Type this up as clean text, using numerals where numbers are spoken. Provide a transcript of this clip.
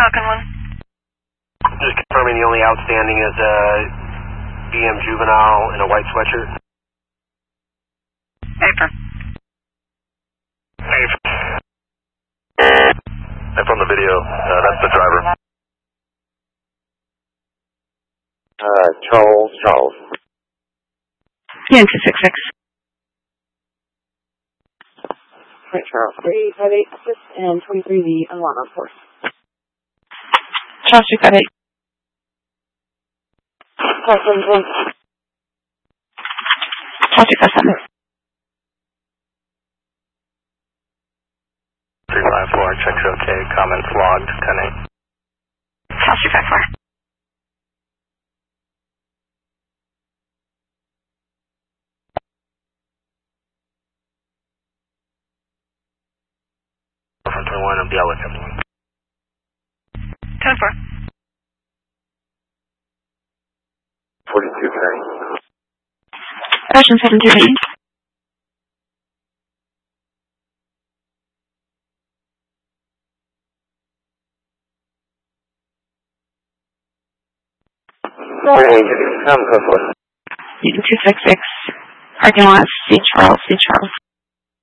Falcon 1. Just confirming the only outstanding is a BM juvenile in a white sweatshirt. Paper. And from the video, that's the driver. Charles. PN 266. Right, Charles. 358 and 23V unlock, of course. Charles 258. Charles 257. 354, checks okay, comments logged, 10-8. Charles 254. From 21, I'll be out with everyone. 10-4. 42K. Ocean 728. Come, 266. Parking lot, C. Charles.